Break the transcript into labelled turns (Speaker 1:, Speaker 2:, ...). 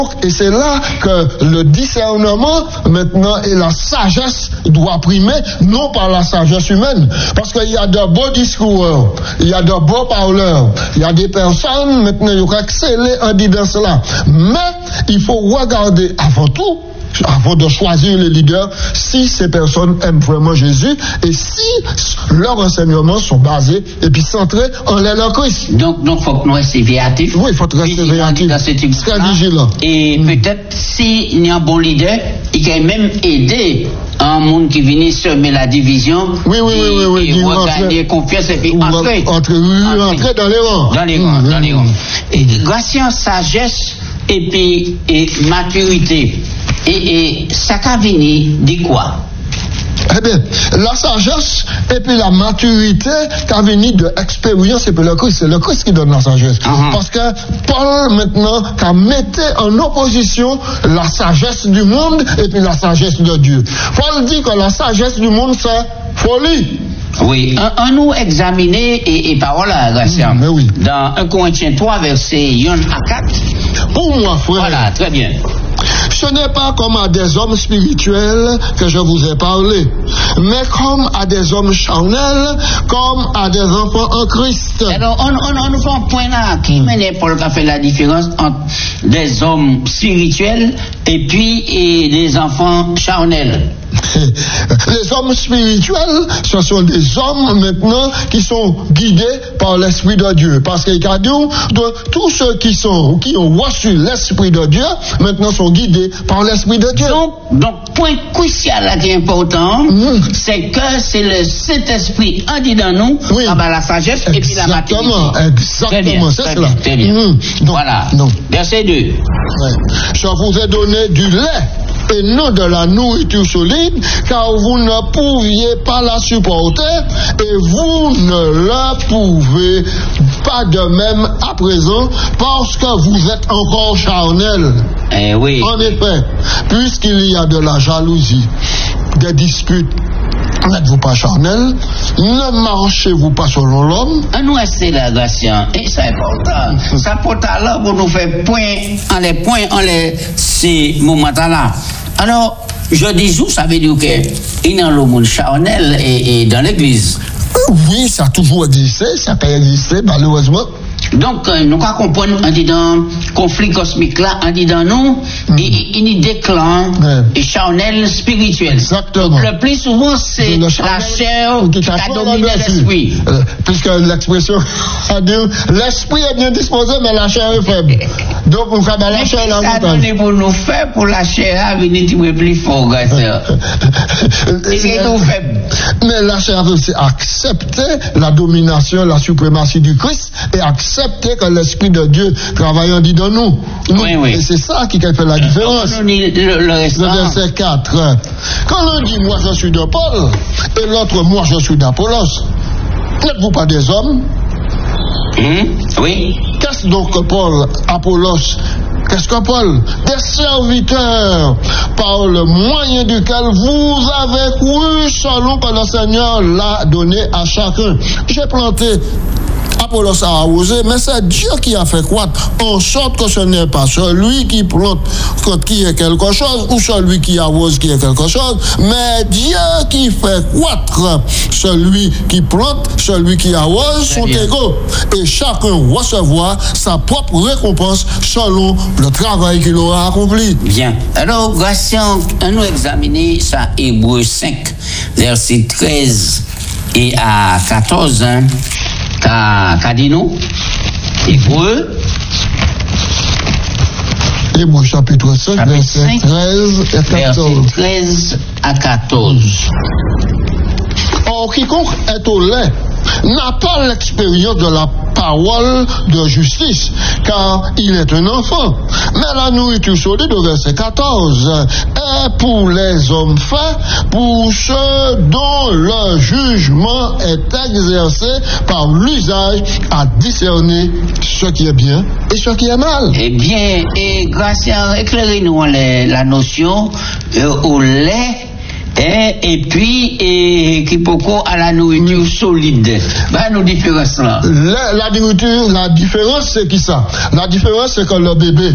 Speaker 1: Et c'est là que le discernement maintenant et la sagesse doit primer, non par la sagesse humaine. Parce qu'il y a de beaux discours, il y a de beaux parleurs, il y a des personnes maintenant qui ont excellé en disant cela. Mais il faut regarder avant tout, avant de choisir les leaders, si ces personnes aiment vraiment Jésus et si leurs enseignements sont basés et puis centrés en leur Christ.
Speaker 2: Donc, faut que nous restions véatifs.
Speaker 1: Oui, il faut rester véatifs. Très vigilant.
Speaker 2: Et peut-être, s'il y a un bon leader, il peut même aider un monde qui vient semer la division.
Speaker 1: Oui.
Speaker 2: Et regagner confiance et puis entrer
Speaker 1: dans les rangs.
Speaker 2: Dans les rangs. Et grâce à sagesse et puis maturité. Et ça qu'a venu dit quoi?
Speaker 1: Eh bien, la sagesse et puis la maturité qu'a venu de l'expérience et puis le Christ. C'est le Christ qui donne la sagesse. Parce que Paul maintenant qu'a mis en opposition la sagesse du monde et puis la sagesse de Dieu. Paul dit que la sagesse du monde c'est folie.
Speaker 2: Oui, on nous examiner et parole à Gracien.
Speaker 1: Oui.
Speaker 2: Dans 1 Corinthiens 3, verset 1 à 4.
Speaker 1: Pour moi, frère.
Speaker 2: Voilà, très bien.
Speaker 1: Ce n'est pas comme à des hommes spirituels que je vous ai parlé, mais comme à des hommes charnels, comme à des enfants en Christ.
Speaker 2: Alors, on fait un point là qui mène Paul qui a fait la différence entre des hommes spirituels et puis des enfants charnels.
Speaker 1: Les hommes spirituels, ce sont des hommes maintenant qui sont guidés par l'Esprit de Dieu. Parce qu'il y a tous ceux qui ont reçu l'Esprit de Dieu, maintenant sont guidés par l'Esprit de Dieu.
Speaker 2: Donc point crucial là qui est important, c'est que c'est le Saint-Esprit en dit dans nous, la sagesse et puis la maturité.
Speaker 1: Exactement, c'est cela.
Speaker 2: Très bien. Voilà. Verset 2.
Speaker 1: Ouais. Je vous ai donné du lait et non de la nourriture solide, car vous ne pouviez pas la supporter et vous ne la pouvez pas de même à présent parce que vous êtes encore charnel.
Speaker 2: Oui.
Speaker 1: En effet, puisqu'il y a de la jalousie, des disputes, n'êtes-vous pas charnel? Ne marchez-vous pas selon l'homme?
Speaker 2: Nous, c'est la Gracien. Et c'est important. Ça porte à l'heure pour nous faire point en les ces moments-là. Alors, je dis où ça veut dire qu'il y a le monde charnel et dans l'église.
Speaker 1: Oui, ça a toujours existé, ça peut exister malheureusement.
Speaker 2: Donc, nous comprenons, on dit dans le conflit cosmique là, on dit dans nous, il y a des clans et charnel spirituel.
Speaker 1: Exactement.
Speaker 2: Donc, le plus souvent, c'est la chair qui a dominé l'esprit.
Speaker 1: Puisque l'expression a dit, l'esprit est bien disposé, mais la chair est faible. Donc, on va la chair la montagne. C'est
Speaker 2: pour nous faire, pour la chair à venir tirer plus fort, gars. C'est nous faible.
Speaker 1: Mais la chair aussi accepter la domination, la suprématie du Christ et accepter que l'Esprit de Dieu travaille en dit dans nous.
Speaker 2: Oui.
Speaker 1: Et c'est ça qui fait la différence.
Speaker 2: Le
Speaker 1: verset 4. Quand l'un dit moi je suis de Paul et l'autre moi je suis d'Apollos, n'êtes-vous pas des hommes?
Speaker 2: Oui.
Speaker 1: Qu'est-ce donc que Paul, Apollos? Qu'est-ce que Paul? Des serviteurs par le moyen duquel vous avez cru selon que le Seigneur l'a donné à chacun. J'ai planté, Apollos a arrosé, mais c'est Dieu qui a fait croître, en sorte que ce n'est pas celui qui plante qui est quelque chose, ou celui qui arrose qui est quelque chose, mais Dieu qui fait croître. Celui qui plante, celui qui arrose sont égaux, et chacun recevra sa propre récompense selon le travail qu'il aura accompli.
Speaker 2: Bien. Alors, Gracien, nous examiner ça, Hébreux 5, verset 13 et à 14, qu'a dit nous, Hébreux
Speaker 1: chapitre 5, verset 13 et 14.
Speaker 2: Verset 13 à 14.
Speaker 1: Or, quiconque est au lait n'a pas l'expérience de la parole de justice, car il est un enfant. Mais la nourriture solide, au verset 14, est pour les hommes faits, pour ceux dont le jugement est exercé par l'usage à discerner ce qui est bien et ce qui est mal.
Speaker 2: Eh bien, et Gracien, éclairez-nous la notion au lait. Et puis, qui pourquoi à la nourriture solide. Nous différence là.
Speaker 1: La nourriture, la différence c'est qui ça? La différence c'est que le bébé